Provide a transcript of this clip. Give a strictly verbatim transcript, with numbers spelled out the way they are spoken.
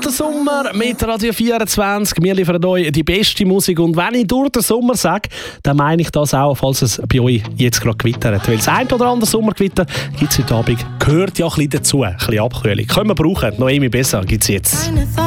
den Sommer mit Radio vierundzwanzig. Wir liefern euch die beste Musik. Und wenn ich durch den Sommer sage, dann meine ich das auch, falls es bei euch jetzt gerade gewittert. Weil das ein oder andere Sommergewitter gibt es heute Abend. Gehört ja ein bisschen dazu. Ein bisschen Abkühlung. Können wir brauchen. Noch immer besser gibt es jetzt.